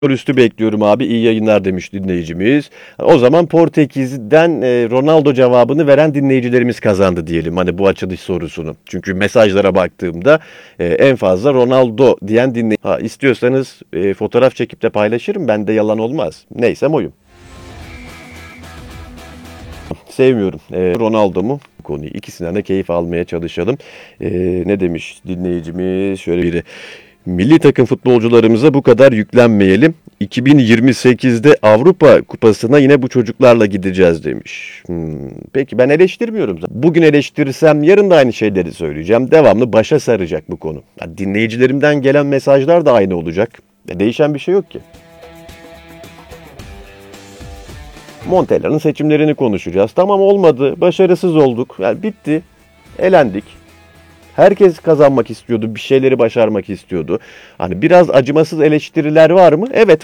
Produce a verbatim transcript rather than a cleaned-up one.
Üstü bekliyorum abi. İyi yayınlar demiş dinleyicimiz. O zaman Portekiz'den e, Ronaldo cevabını veren dinleyicilerimiz kazandı diyelim. Hani bu açılış sorusunu. Çünkü mesajlara baktığımda e, en fazla Ronaldo diyen dinleyici. Ha, istiyorsanız e, fotoğraf çekip de paylaşırım. Bende yalan olmaz. Neysem oyum. Sevmiyorum. E, Ronaldo mu? Bu konuyu ikisinden de keyif almaya çalışalım. E, ne demiş dinleyicimiz? Şöyle biri. Milli takım futbolcularımıza bu kadar yüklenmeyelim. iki bin yirmi sekizde Avrupa Kupası'na yine bu çocuklarla gideceğiz demiş. Hmm, peki ben eleştirmiyorum. Bugün eleştirirsem yarın da aynı şeyleri söyleyeceğim. Devamlı başa saracak bu konu. Yani dinleyicilerimden gelen mesajlar da aynı olacak. E, değişen bir şey yok ki. Montella'nın seçimlerini konuşacağız. Tamam olmadı, başarısız olduk. Yani bitti, elendik. Herkes kazanmak istiyordu, bir şeyleri başarmak istiyordu. Hani biraz acımasız eleştiriler var mı? Evet